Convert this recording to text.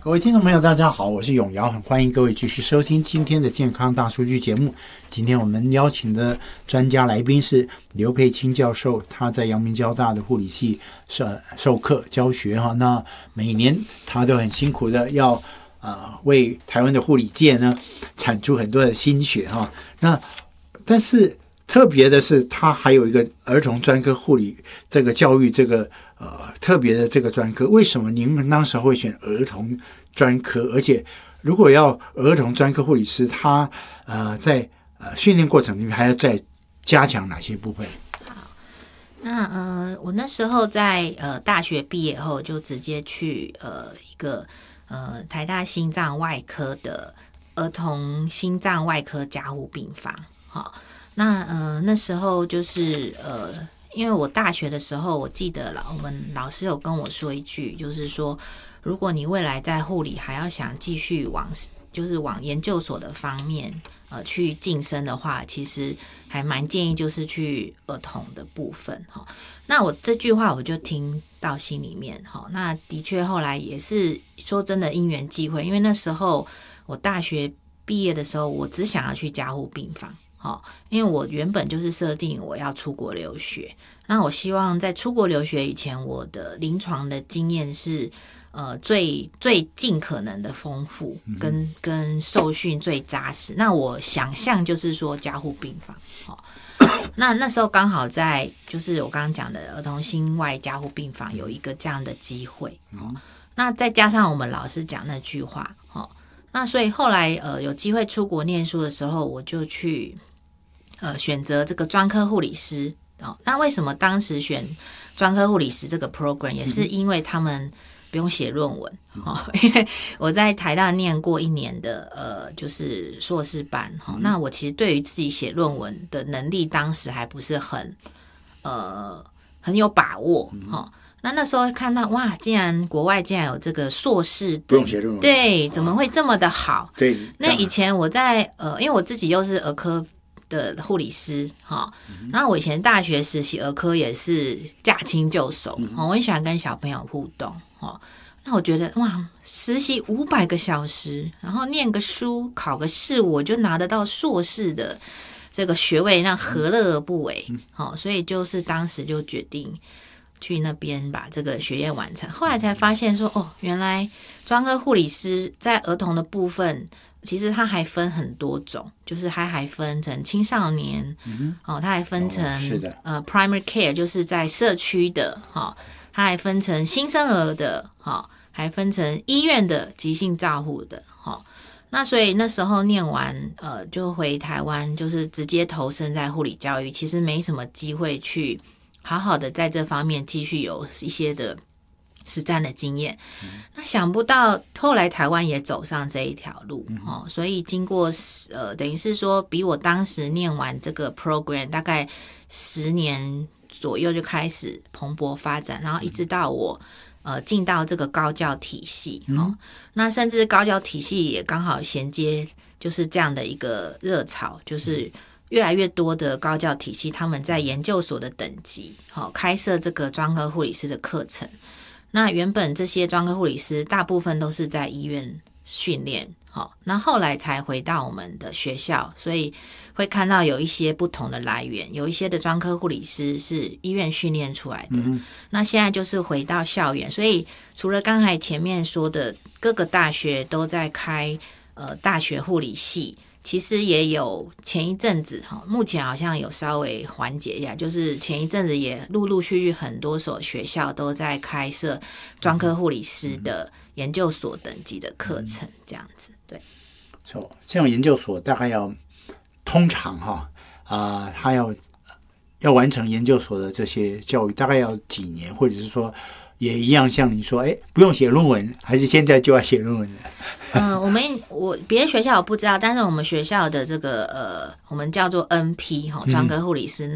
各位听众朋友大家好，我是永尧，很欢迎各位继续收听今天的健康大数据节目。今天我们邀请的专家来宾是刘佩卿教授，他在阳明交大的护理系授课教学哈。那每年他都很辛苦的要为台湾的护理界呢产出很多的心血哈。那但是特别的是，他还有一个儿童专科护理这个教育这个特别的这个专科。为什么您当时会选儿童专科？而且如果要儿童专科护理师，他在训练过程里面还要再加强哪些部分？ 好，那我那时候在大学毕业后就直接去一个台大心脏外科的儿童心脏外科加护病房。好，那时候就是因为我大学的时候，我记得我们老师有跟我说一句，就是说，如果你未来在护理还要想继续往研究所的方面去晋升的话，其实还蛮建议就是去儿童的部分哈。那我这句话我就听到心里面哈。那的确后来也是说真的因缘际会，因为那时候我大学毕业的时候，我只想要去加护病房。因为我原本就是设定我要出国留学，那我希望在出国留学以前，我的临床的经验是最尽可能的丰富，跟受训最扎实。那我想象就是说加护病房，那时候刚好在就是我刚刚讲的儿童心外加护病房有一个这样的机会，那再加上我们老师讲那句话，那所以后来有机会出国念书的时候，我就去选择这个专科护理师。那为什么当时选专科护理师这个 program， 也是因为他们不用写论文，因为我在台大念过1年的就是硕士班，那我其实对于自己写论文的能力当时还不是很有把握，那时候看到哇，竟然国外竟然有这个硕士的， 不用写论文， 对，怎么会这么的好？ 对， 那以前我在因为我自己又是儿科的护理师然后我以前大学实习儿科也是驾轻就熟，我很喜欢跟小朋友互动，那我觉得哇，实习500个小时，然后念个书考个试，我就拿得到硕士的这个学位，那何乐而不为？所以就是当时就决定去那边把这个学业完成。后来才发现说原来专科护理师在儿童的部分其实它还分很多种，就是它还分成青少年，它还分成primary care， 就是在社区的，它还分成新生儿的，还分成医院的急性照护的，那所以那时候念完就回台湾，就是直接投身在护理教育，其实没什么机会去好好的在这方面继续有一些的实战的经验。那想不到后来台湾也走上这一条路，所以经过等于是说比我当时念完这个 program 大概10年左右就开始蓬勃发展，然后一直到我进到这个高教体系，那甚至高教体系也刚好衔接就是这样的一个热潮，就是越来越多的高教体系他们在研究所的等级开设这个专科护理师的课程。那原本这些专科护理师大部分都是在医院训练，那后来才回到我们的学校，所以会看到有一些不同的来源，有一些的专科护理师是医院训练出来的，那现在就是回到校园。所以除了刚才前面说的各个大学都在开大学护理系，其实也有前一阵子目前好像有稍微缓解一下，就是前一阵子也陆陆续续很多所学校都在开设专科护理师的研究所等级的课程，这样子。对， 这种研究所大概通常他要完成研究所的这些教育大概要几年，或者是说也一样像你说不用写论文，还是现在就要写论文了？ 我别的学校我不知道，但是我们学校的这个我们叫做 NP 专科护理师，